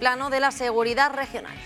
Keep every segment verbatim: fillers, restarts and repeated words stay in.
plano de la seguridad regional.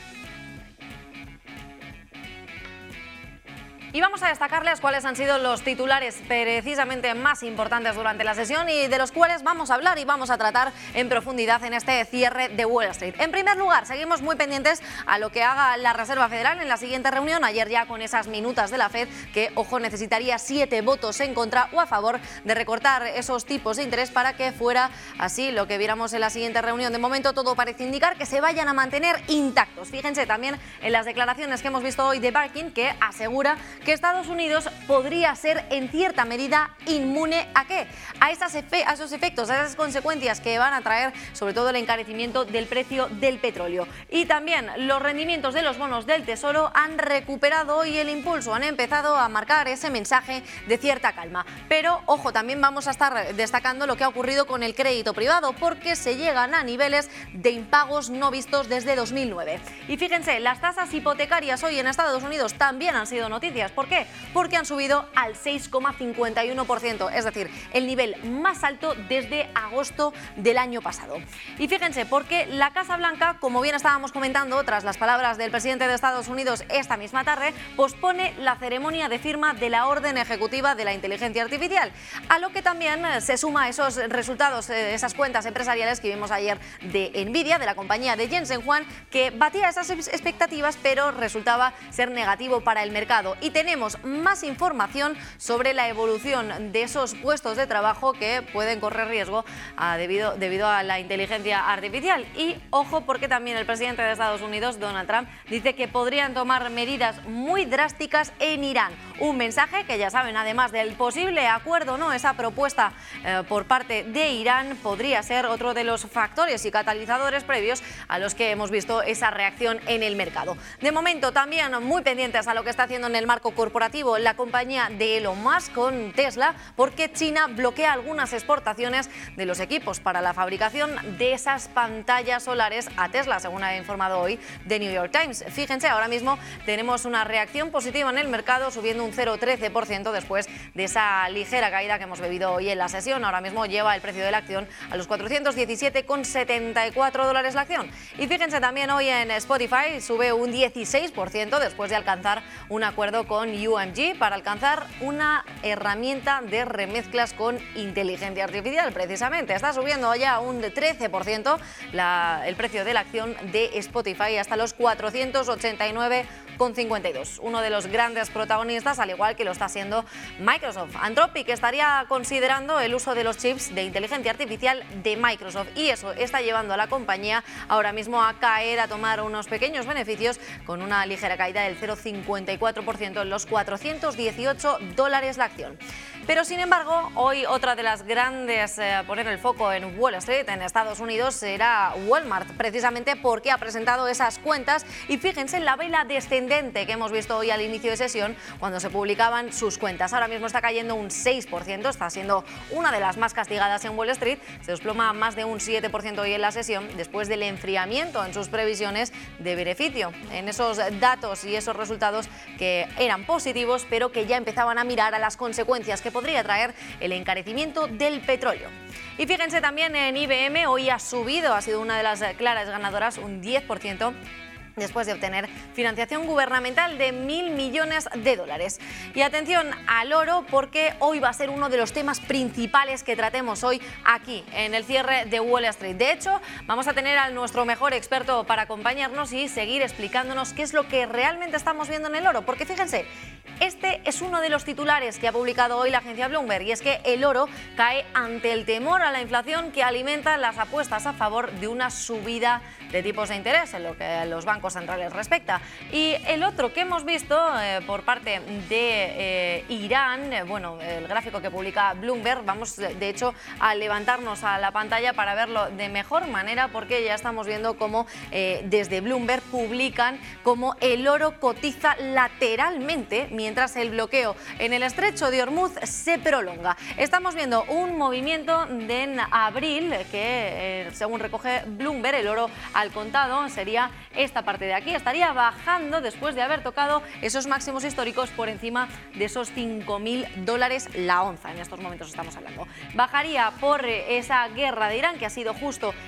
Y vamos a destacarles cuáles han sido los titulares precisamente más importantes durante la sesión y de los cuales vamos a hablar y vamos a tratar en profundidad en este cierre de Wall Street. En primer lugar, seguimos muy pendientes a lo que haga la Reserva Federal en la siguiente reunión. Ayer ya con esas minutas de la Fed que, ojo, necesitaría siete votos en contra o a favor de recortar esos tipos de interés para que fuera así lo que viéramos en la siguiente reunión. De momento todo parece indicar que se vayan a mantener intactos. Fíjense también en las declaraciones que hemos visto hoy de Barkin, que asegura que Estados Unidos podría ser en cierta medida inmune ¿a qué? A, esas efe a esos efectos, a esas consecuencias que van a traer sobre todo el encarecimiento del precio del petróleo. Y también los rendimientos de los bonos del Tesoro han recuperado hoy el impulso, han empezado a marcar ese mensaje de cierta calma. Pero ojo, también vamos a estar destacando lo que ha ocurrido con el crédito privado, porque se llegan a niveles de impagos no vistos desde dos mil nueve. Y fíjense, las tasas hipotecarias hoy en Estados Unidos también han sido noticias. ¿Por qué? Porque han subido al seis coma cincuenta y uno por ciento, es decir, el nivel más alto desde agosto del año pasado. Y fíjense, porque la Casa Blanca, como bien estábamos comentando tras las palabras del presidente de Estados Unidos esta misma tarde, pospone la ceremonia de firma de la orden ejecutiva de la inteligencia artificial, a lo que también se suma esos resultados, esas cuentas empresariales que vimos ayer de Nvidia, de la compañía de Jensen Huang, que batía esas expectativas pero resultaba ser negativo para el mercado. Y tenemos más información sobre la evolución de esos puestos de trabajo que pueden correr riesgo a, debido, debido a la inteligencia artificial. Y ojo, porque también el presidente de Estados Unidos, Donald Trump, dice que podrían tomar medidas muy drásticas en Irán. Un mensaje que ya saben, además del posible acuerdo, ¿no? Esa propuesta eh, por parte de Irán podría ser otro de los factores y catalizadores previos a los que hemos visto esa reacción en el mercado. De momento también muy pendientes a lo que está haciendo en el marco corporativo la compañía de Elon Musk con Tesla, porque China bloquea algunas exportaciones de los equipos para la fabricación de esas pantallas solares a Tesla, según ha informado hoy The New York Times. Fíjense, ahora mismo tenemos una reacción positiva en el mercado, subiendo un cero coma trece por ciento después de esa ligera caída que hemos vivido hoy en la sesión. Ahora mismo lleva el precio de la acción a los cuatrocientos diecisiete coma setenta y cuatro dólares la acción. Y fíjense también hoy en Spotify sube un dieciséis por ciento después de alcanzar un acuerdo con U M G para alcanzar una herramienta de remezclas con inteligencia artificial. Precisamente está subiendo ya un trece por ciento la, el precio de la acción de Spotify hasta los cuatrocientos ochenta y nueve coma cincuenta y dos. Uno de los grandes protagonistas, al igual que lo está haciendo Microsoft. Anthropic estaría considerando el uso de los chips de inteligencia artificial de Microsoft y eso está llevando a la compañía ahora mismo a caer, a tomar unos pequeños beneficios con una ligera caída del cero coma cincuenta y cuatro por ciento en los cuatrocientos dieciocho dólares la acción. Pero sin embargo, hoy otra de las grandes eh, poner el foco en Wall Street, en Estados Unidos, será Walmart, precisamente porque ha presentado esas cuentas y fíjense en la vela descendente que hemos visto hoy al inicio de sesión cuando se publicaban sus cuentas. Ahora mismo está cayendo un seis por ciento, está siendo una de las más castigadas en Wall Street, se desploma más de un siete por ciento hoy en la sesión después del enfriamiento en sus previsiones de beneficio, en esos datos y esos resultados que eran positivos pero que ya empezaban a mirar a las consecuencias que podría traer el encarecimiento del petróleo. Y fíjense también en I B M, hoy ha subido, ha sido una de las claras ganadoras, un diez por ciento. Después de obtener financiación gubernamental de mil millones de dólares. Y atención al oro, porque hoy va a ser uno de los temas principales que tratemos hoy aquí en el cierre de Wall Street. De hecho, vamos a tener a nuestro mejor experto para acompañarnos y seguir explicándonos qué es lo que realmente estamos viendo en el oro, porque fíjense, este es uno de los titulares que ha publicado hoy la agencia Bloomberg, y es que el oro cae ante el temor a la inflación que alimenta las apuestas a favor de una subida de tipos de interés en lo que a los bancos centrales respecta. Y el otro que hemos visto eh, por parte de eh, Irán, eh, bueno, el gráfico que publica Bloomberg, vamos de hecho a levantarnos a la pantalla para verlo de mejor manera, porque ya estamos viendo cómo eh, desde Bloomberg publican cómo el oro cotiza lateralmente mientras el bloqueo en el estrecho de Hormuz se prolonga. Estamos viendo un movimiento de en abril que, eh, según recoge Bloomberg, el oro al contado sería esta parte de aquí, estaría bajando después de haber tocado esos máximos históricos por encima de esos cinco mil dólares la onza. En estos momentos estamos hablando. Bajaría por esa guerra de Irán, que ha sido justo